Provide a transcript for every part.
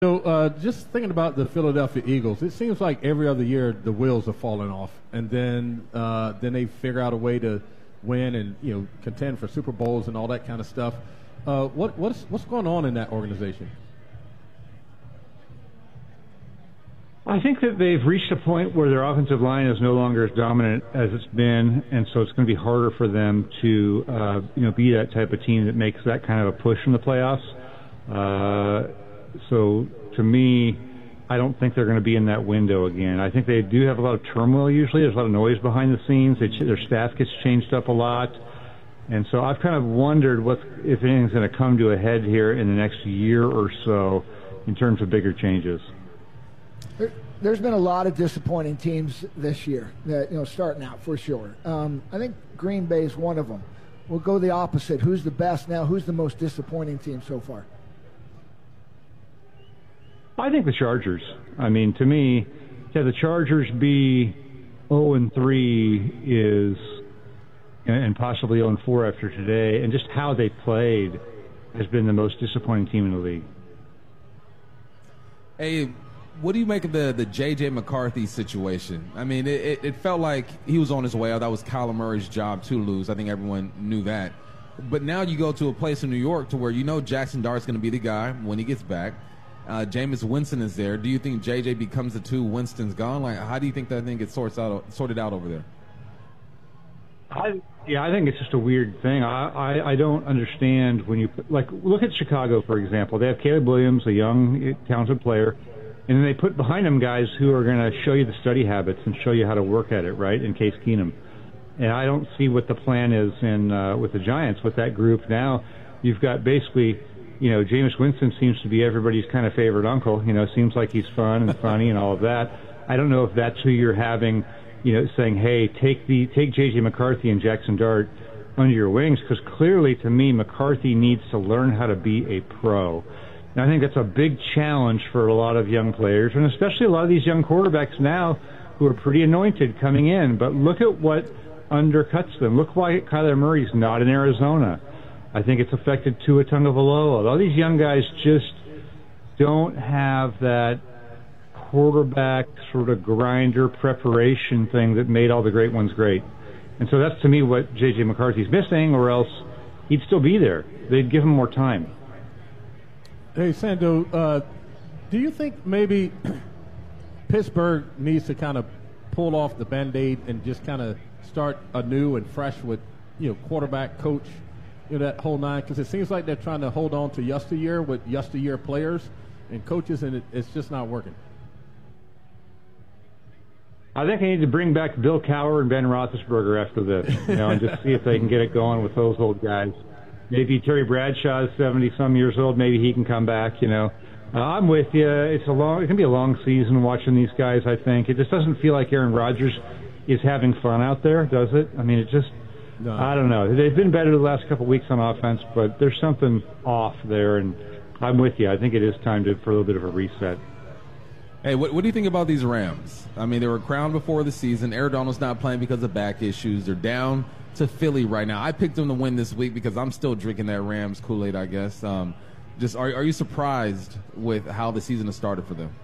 So, just thinking about the Philadelphia Eagles, it seems like every other year the wheels are falling off, and then they figure out a way to win and contend for Super Bowls and all that kind of stuff. What's going on in that organization? I think that they've reached a point where their offensive line is no longer as dominant as it's been, and so it's going to be harder for them to be that type of team that makes that kind of a push in the playoffs. So to me, I don't think they're going to be in that window again. I think they do have a lot of turmoil usually. There's a lot of noise behind the scenes. Their staff gets changed up a lot. And so I've kind of wondered if anything's going to come to a head here in the next year or so in terms of bigger changes. There's been a lot of disappointing teams this year that, starting out for sure. I think Green Bay is one of them. We'll go the opposite. Who's the best now? Who's the most disappointing team so far? I think the Chargers. I mean, to me, to the Chargers be 0-3 is, and possibly 0-4 after today, and just how they played has been the most disappointing team in the league. Hey, what do you make of the J.J. McCarthy situation? I mean, it felt like he was on his way out. That was Kyler Murray's job to lose. I think everyone knew that. But now you go to a place in New York to where Jackson Dart's going to be the guy when he gets back. Jameis Winston is there. Do you think J.J. becomes the two? Winston's gone? Like, how do you think that thing gets sorted out over there? I think it's just a weird thing. I don't understand when you look at Chicago, for example. They have Caleb Williams, a young, talented player, and then they put behind him guys who are going to show you the study habits and show you how to work at it, right, in Case Keenum. And I don't see what the plan is with the Giants with that group now. You've got basically, Jameis Winston seems to be everybody's kind of favorite uncle. Seems like he's fun and funny and all of that. I don't know if that's who you're having, saying, hey, take J.J. McCarthy and Jackson Dart under your wings, because clearly to me McCarthy needs to learn how to be a pro. And I think that's a big challenge for a lot of young players, and especially a lot of these young quarterbacks now who are pretty anointed coming in. But look at what undercuts them. Look why Kyler Murray's not in Arizona. I think it's affected Tua Tagovailoa. All these young guys just don't have that quarterback sort of grinder preparation thing that made all the great ones great. And so that's, to me, what J.J. McCarthy's missing, or else he'd still be there. They'd give him more time. Hey, Sando, do you think maybe Pittsburgh needs to kind of pull off the Band-Aid and just kind of start anew and fresh with, quarterback, coach, that whole nine? Because it seems like they're trying to hold on to yesteryear with yesteryear players and coaches, and it's just not working. I think they need to bring back Bill Cowher and Ben Roethlisberger after this, and just see if they can get it going with those old guys. Maybe Terry Bradshaw is 70-some years old. Maybe he can come back, I'm with you. It can be a long season watching these guys, I think. It just doesn't feel like Aaron Rodgers is having fun out there, does it? I mean, no. I don't know. They've been better the last couple of weeks on offense, but there's something off there, and I'm with you. I think it is time for a little bit of a reset. Hey, what do you think about these Rams? I mean, they were crowned before the season. Aaron Donald's not playing because of back issues. They're down to Philly right now. I picked them to win this week because I'm still drinking that Rams Kool-Aid, I guess. Are you surprised with how the season has started for them?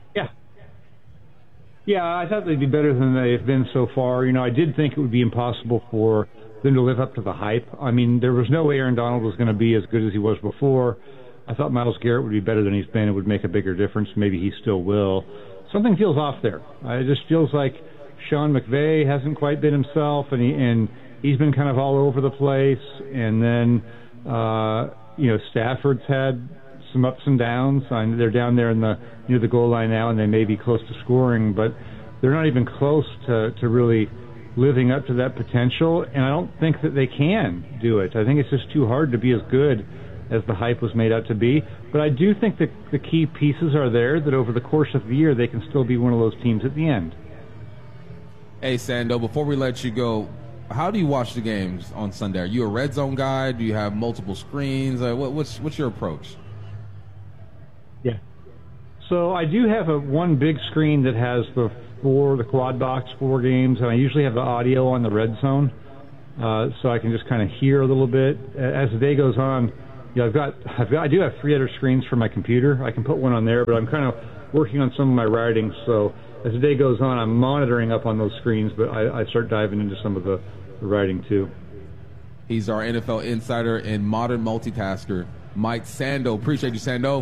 Yeah, I thought they'd be better than they've been so far. I did think it would be impossible for them to live up to the hype. I mean, there was no way Aaron Donald was going to be as good as he was before. I thought Myles Garrett would be better than he's been. It would make a bigger difference. Maybe he still will. Something feels off there. It just feels like Sean McVay hasn't quite been himself, and he's been kind of all over the place. And then, Stafford's had some ups and downs. They're down there near the goal line now, and they may be close to scoring, but they're not even close to really living up to that potential. And I don't think that they can do it. I think it's just too hard to be as good as the hype was made out to be. But I do think that the key pieces are there, that over the course of the year they can still be one of those teams at the end. Hey, Sando, before we let you go, how do you watch the games on Sunday? Are you a red zone guy? Do you have multiple screens? What's your approach? Yeah. So I do have one big screen that has the quad box 4 games, and I usually have the audio on the red zone, so I can just kind of hear a little bit. As the day goes on, I do have 3 other screens for my computer. I can put one on there, but I'm kind of working on some of my writing. So as the day goes on, I'm monitoring up on those screens, but I start diving into some of the writing too. He's our NFL insider and modern multitasker, Mike Sando. Appreciate you, Sando.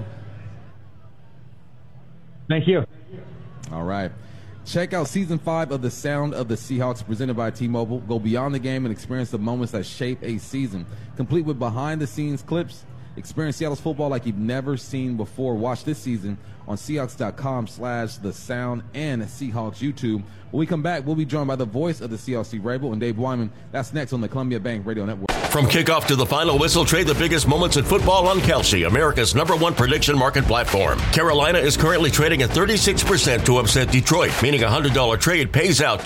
Thank you. All right. Check out Season 5 of The Sound of the Seahawks presented by T-Mobile. Go beyond the game and experience the moments that shape a season. Complete with behind-the-scenes clips. Experience Seattle's football like you've never seen before. Watch this season on Seahawks.com/The Sound and Seahawks YouTube. When we come back, we'll be joined by the voice of the Seahawks, Steve Rabel, and Dave Wyman. That's next on the Columbia Bank Radio Network. From kickoff to the final whistle, trade the biggest moments in football on Kalshi, America's #1 prediction market platform. Carolina is currently trading at 36% to upset Detroit, meaning a $100 trade pays out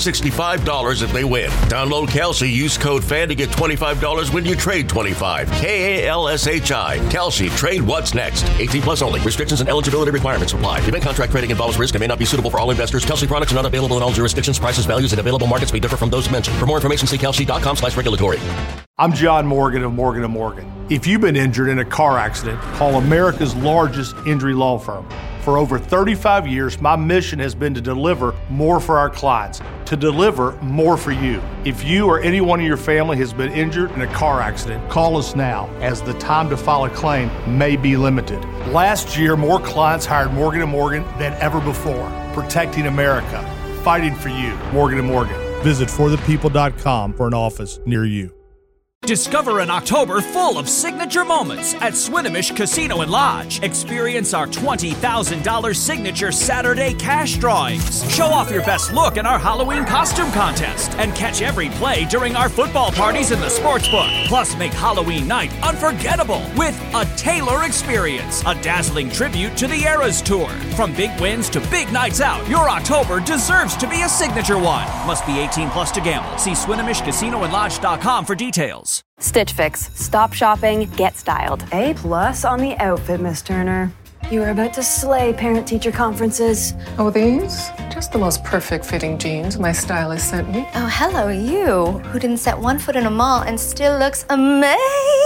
$265 if they win. Download Kalshi, use code FAN to get $25 when you trade 25. KALSHI. Kalshi. Trade what's next. 18 plus only. Restrictions and eligibility requirements apply. Event contract trading involves risk and may not be suitable for all investors. Kalshi products are not available in all jurisdictions. Prices, values, and available markets may differ from those mentioned. For more information, see kalshi.com/regulatory. I'm John Morgan of Morgan & Morgan. If you've been injured in a car accident, call America's largest injury law firm. For over 35 years, my mission has been to deliver more for our clients, to deliver more for you. If you or anyone in your family has been injured in a car accident, call us now, as the time to file a claim may be limited. Last year, more clients hired Morgan & Morgan than ever before, protecting America, fighting for you. Morgan & Morgan. Visit forthepeople.com for an office near you. Discover an October full of signature moments at Swinomish Casino and Lodge. Experience our $20,000 signature Saturday cash drawings. Show off your best look in our Halloween costume contest and catch every play during our football parties in the sportsbook. Plus, make Halloween night unforgettable with a Taylor experience, a dazzling tribute to the Eras Tour. From big wins to big nights out, your October deserves to be a signature one. Must be 18 plus to gamble. See SwinomishCasinoandLodge.com for details. Stitch Fix. Stop shopping, get styled. A+ on the outfit, Miss Turner. You were about to slay parent-teacher conferences. Oh, these? Just the most perfect fitting jeans my stylist sent me. Oh, hello, you, who didn't set one foot in a mall and still looks amazing.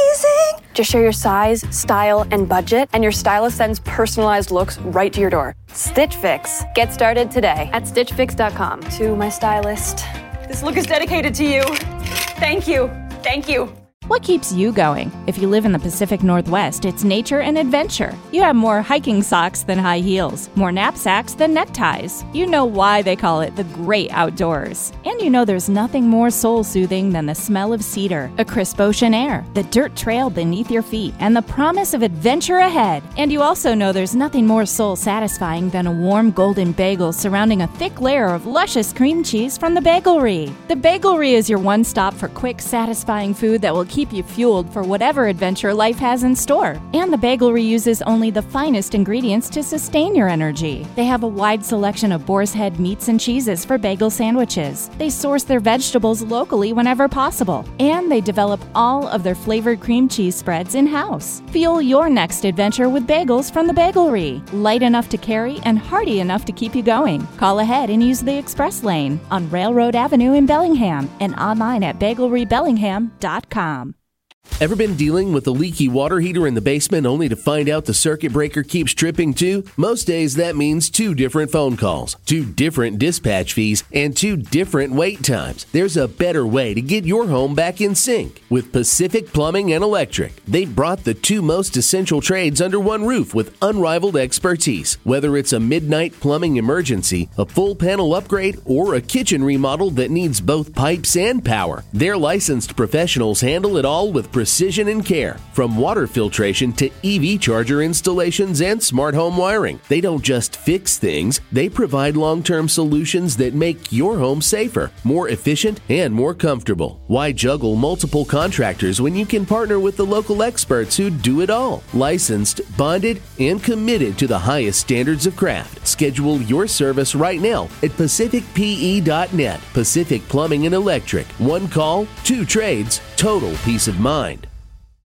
Just share your size, style, and budget, and your stylist sends personalized looks right to your door. Stitch Fix. Get started today at StitchFix.com. To my stylist, this look is dedicated to you. Thank you. Thank you. What keeps you going? If you live in the Pacific Northwest, it's nature and adventure. You have more hiking socks than high heels, more knapsacks than neckties. You know why they call it the great outdoors. And you know there's nothing more soul-soothing than the smell of cedar, a crisp ocean air, the dirt trail beneath your feet, and the promise of adventure ahead. And you also know there's nothing more soul-satisfying than a warm golden bagel surrounding a thick layer of luscious cream cheese from the Bagelry. The Bagelry is your one stop for quick, satisfying food that will keep you fueled for whatever adventure life has in store. And the Bagelry uses only the finest ingredients to sustain your energy. They have a wide selection of boar's head meats and cheeses for bagel sandwiches. They source their vegetables locally whenever possible. And they develop all of their flavored cream cheese spreads in-house. Fuel your next adventure with bagels from the Bagelry. Light enough to carry and hearty enough to keep you going. Call ahead and use the express lane on Railroad Avenue in Bellingham and online at BagelryBellingham.com. Ever been dealing with a leaky water heater in the basement only to find out the circuit breaker keeps tripping too? Most days that means 2 different phone calls, 2 different dispatch fees, and 2 different wait times. There's a better way to get your home back in sync. With Pacific Plumbing and Electric, they've brought the 2 most essential trades under one roof with unrivaled expertise. Whether it's a midnight plumbing emergency, a full panel upgrade, or a kitchen remodel that needs both pipes and power, their licensed professionals handle it all with precision and care. From water filtration to EV charger installations and smart home wiring. They don't just fix things, they provide long-term solutions that make your home safer, more efficient, and more comfortable. Why juggle multiple contractors when you can partner with the local experts who do it all? Licensed, bonded, and committed to the highest standards of craft. Schedule your service right now at PacificPE.net. Pacific Plumbing and Electric. 1 call, 2 trades, total peace of mind.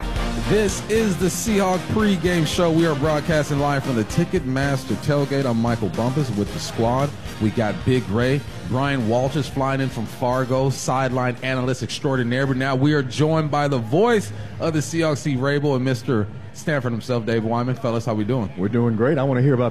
This is the Seahawk pregame show. We are broadcasting live from the Ticketmaster tailgate. I'm Michael Bumpus with the squad. We got Big Ray, Brian Walsh is flying in from Fargo, sideline analyst extraordinaire. But now we are joined by the voice of the Seahawks, Steve Rabel, and Mr. Stanford himself, Dave Wyman. Fellas, how we doing? We're doing great. I want to hear about